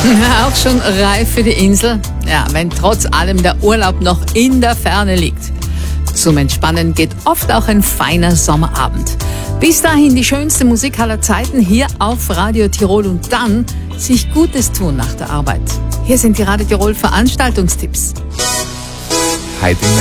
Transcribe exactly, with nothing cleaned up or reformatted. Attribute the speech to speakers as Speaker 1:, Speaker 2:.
Speaker 1: Auch schon reif für die Insel? Ja, wenn trotz allem der Urlaub noch in der Ferne liegt. Zum Entspannen geht oft auch ein feiner Sommerabend. Bis dahin die schönste Musik aller Zeiten hier auf Radio Tirol und dann sich Gutes tun nach der Arbeit. Hier sind die Radio Tirol Veranstaltungstipps.
Speaker 2: Heute